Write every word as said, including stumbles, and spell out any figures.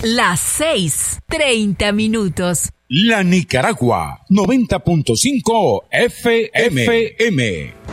Las seis, treinta minutos. La Nicaragua, noventa punto cinco F M.